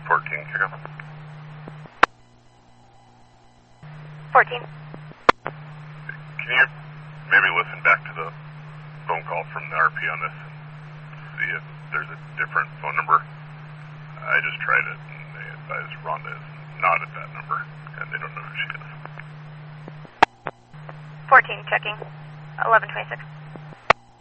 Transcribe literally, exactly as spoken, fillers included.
fourteen, kick up. fourteen. Can you maybe listen back to the phone call from the R P on this and see if there's a different phone number? I just tried it, and they advised Rhonda is not at that number, and they don't know who she is. fourteen, checking. eleven twenty-six.